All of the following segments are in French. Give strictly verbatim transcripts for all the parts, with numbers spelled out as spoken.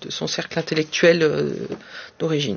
de son cercle intellectuel euh, d'origine.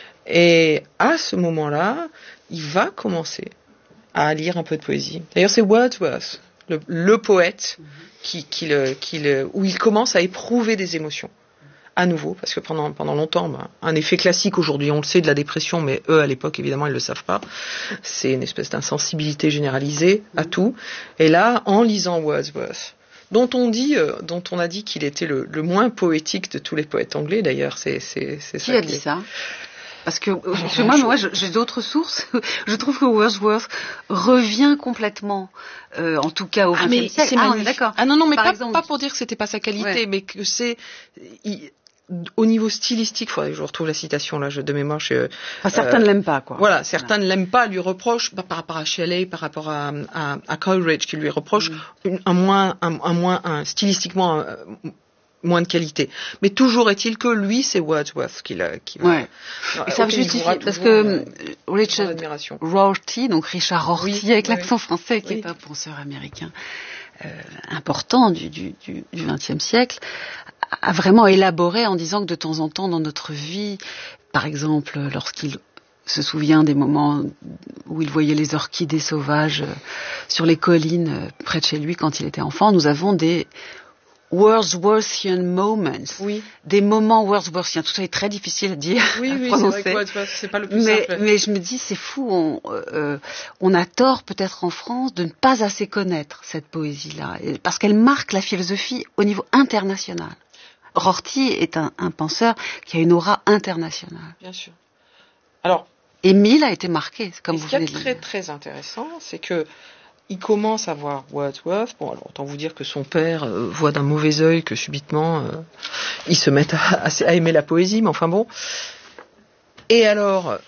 Et à ce moment-là, il va commencer à lire un peu de poésie. D'ailleurs, c'est Wordsworth, le, le poète, qui, qui le, qui le, où il commence à éprouver des émotions. À nouveau, parce que pendant, pendant longtemps, ben, un effet classique aujourd'hui, on le sait, de la dépression, mais eux, à l'époque, évidemment, ils le savent pas. C'est une espèce d'insensibilité généralisée à tout. Et là, en lisant Wordsworth, dont on dit, euh, dont on a dit qu'il était le, le moins poétique de tous les poètes anglais, d'ailleurs, c'est, c'est, c'est Qui ça. a dit ça? Parce que, excuse-moi, moi, j'ai d'autres sources. Je trouve que Wordsworth revient complètement, euh, en tout cas au ah, vingtième siècle. Ah, on est d'accord. Ah non, non, mais Par pas, exemple, pas pour dire que c'était pas sa qualité, ouais. mais que c'est... Il, au niveau stylistique, il faudrait que je retrouve la citation là, je, de mémoire. Je, enfin, certains euh, ne l'aiment pas, quoi. Voilà, certains voilà. ne l'aiment pas, lui reprochent, bah, par rapport à Shelley, par rapport à, à, à Coleridge, qui lui reproche mm. une, un moins, un, un moins, un, stylistiquement un, moins de qualité. Mais toujours est-il que lui, c'est Wordsworth qui l'a, qui va. Ouais. Et ça justifie parce que euh, Richard Rorty, donc Richard Rorty oui, avec oui, l'accent français, qui oui. est un penseur américain euh, important du du du du vingtième siècle, a vraiment élaboré en disant que de temps en temps dans notre vie, par exemple lorsqu'il se souvient des moments où il voyait les orchidées sauvages sur les collines près de chez lui quand il était enfant, nous avons des Wordsworthian moments, oui. des moments Wordsworthiens. Tout ça est très difficile à dire, oui, à oui, prononcer. C'est vrai que c'est pas le plus mais, simple. mais je me dis, c'est fou. On, euh, on a tort peut-être en France de ne pas assez connaître cette poésie-là, parce qu'elle marque la philosophie au niveau international. Rorty est un, un penseur qui a une aura internationale. Bien sûr. Alors, Émile a été marqué, comme vous venez de dire. Ce qui est très très intéressant, c'est que il commence à voir Wordsworth. Bon, alors autant vous dire que son père euh, voit d'un mauvais œil que subitement euh, ils se mettent à, à, à aimer la poésie, mais enfin bon. Et alors,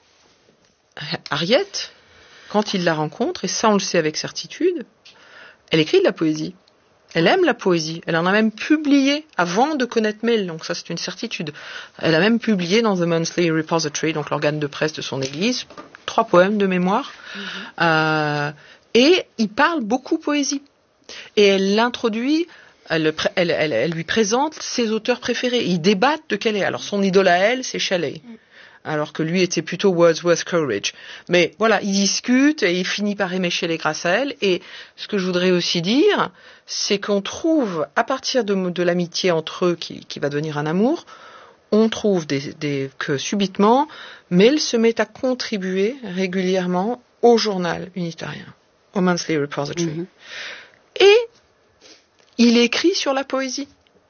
Harriet, quand il la rencontre, et ça on le sait avec certitude, elle écrit de la poésie. Elle aime la poésie. Elle en a même publié avant de connaître Mill, donc ça c'est une certitude. Elle a même publié dans The Monthly Repository, donc l'organe de presse de son église, trois poèmes de mémoire. Mm-hmm. Euh, et il parle beaucoup poésie. Et elle l'introduit, elle, elle, elle, elle lui présente ses auteurs préférés. Ils débattent de quel est. Alors son idole à elle, c'est Shelley. Mm. Alors que lui était plutôt Wordsworth Coleridge. Mais voilà, il discute et il finit par aimer Shelley grâce à elle. Et ce que je voudrais aussi dire, c'est qu'on trouve, à partir de, de l'amitié entre eux, qui, qui va devenir un amour, on trouve des, des, que subitement, Mill se met à contribuer régulièrement au journal unitarien, au Monthly Repository. Mm-hmm. Et il écrit sur la poésie.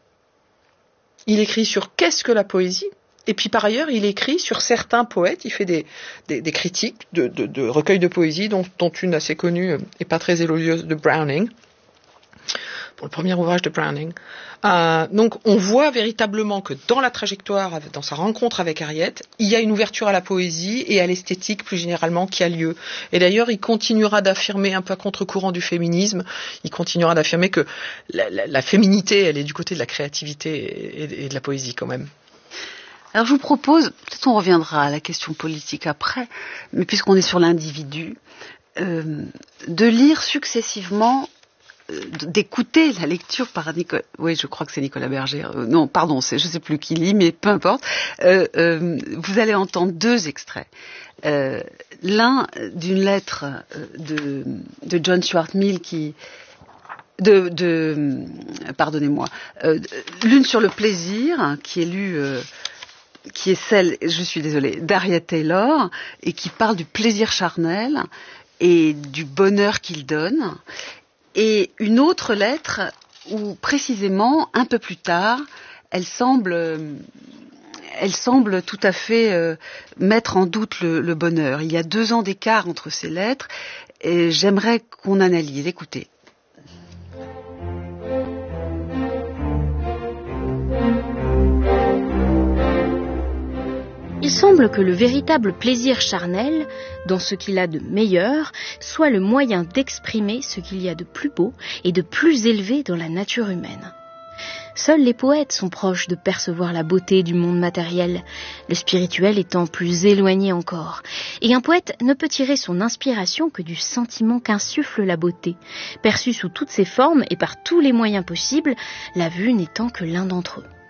Il écrit sur qu'est-ce que la poésie. Et puis par ailleurs, il écrit sur certains poètes, il fait des, des, des critiques de, de, de recueils de poésie, dont, dont une assez connue et pas très élogieuse de Browning, pour le premier ouvrage de Browning. Euh, donc on voit véritablement que dans la trajectoire, dans sa rencontre avec Harriet, il y a une ouverture à la poésie et à l'esthétique plus généralement qui a lieu. Et d'ailleurs, il continuera d'affirmer, un peu à contre-courant du féminisme, il continuera d'affirmer que la, la, la féminité, elle est du côté de la créativité et, et de la poésie quand même. Alors je vous propose, peut-être on reviendra à la question politique après, mais puisqu'on est sur l'individu, euh, de lire successivement, euh, d'écouter la lecture par Nicolas, oui je crois que c'est Nicolas Berger, euh, non pardon, c'est, je ne sais plus qui lit, mais peu importe, euh, euh, vous allez entendre deux extraits. Euh, l'un d'une lettre de, de John Stuart Mill qui... De, de, pardonnez-moi, euh, l'une sur le plaisir, qui est lue... Euh, qui est celle, je suis désolée, d'Harriet Taylor, et qui parle du plaisir charnel et du bonheur qu'il donne. Et une autre lettre où, précisément, un peu plus tard, elle semble, elle semble tout à fait euh, mettre en doute le, le bonheur. Il y a deux ans d'écart entre ces lettres, et j'aimerais qu'on analyse. Écoutez. Il semble que le véritable plaisir charnel, dans ce qu'il a de meilleur, soit le moyen d'exprimer ce qu'il y a de plus beau et de plus élevé dans la nature humaine. Seuls les poètes sont proches de percevoir la beauté du monde matériel, le spirituel étant plus éloigné encore. Et un poète ne peut tirer son inspiration que du sentiment qu'insuffle la beauté, perçue sous toutes ses formes et par tous les moyens possibles, la vue n'étant que l'un d'entre eux.